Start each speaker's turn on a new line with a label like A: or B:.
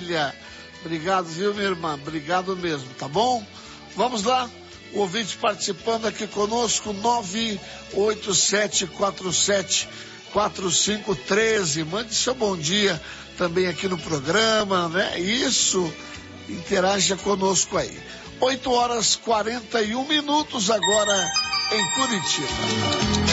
A: Cecília. Obrigado, viu, minha irmã? Obrigado mesmo, tá bom? Vamos lá. O ouvinte participando aqui conosco, 987474513. Mande seu bom dia também aqui no programa, né? Isso, interaja conosco aí. 8h41 agora em Curitiba.